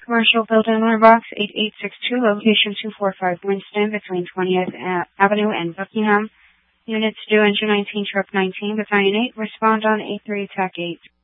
Commercial Building Owner Box 8862, location 245 Winston, between 20th Avenue and Buckingham. Units due engine 19, truck 19, battalion 8, respond on 83 attack 8.